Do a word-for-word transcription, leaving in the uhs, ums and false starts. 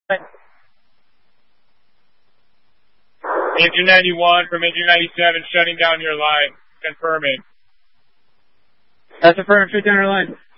Engine ninety-one from engine ninety-seven shutting down your line. Confirming. That's affirmed. Shut down our line.